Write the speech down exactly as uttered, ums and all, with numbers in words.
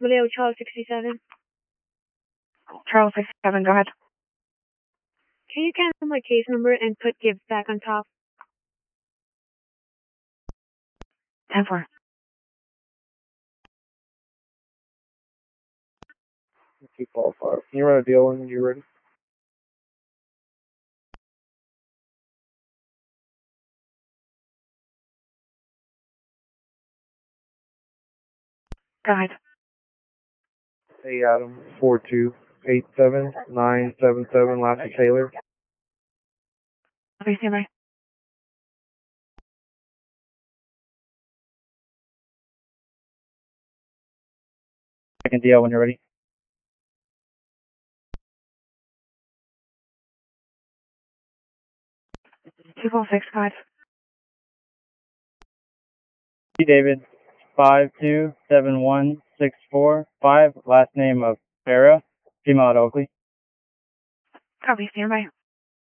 Vallejo, Charles sixty-seven. Charles sixty-seven, go ahead. Can you cancel my case number and put Gibbs back on top? ten four. Two qualifier. Can you run a deal when you're ready? Go ahead. Hey Adam, four two eight seven nine seven seven, last is Taylor. Okay, stand by. Second deal when you're ready. two four six, go ahead. Hey David, five two seven one six four five, last name of Farah, female at Oakley. Copy, stand by.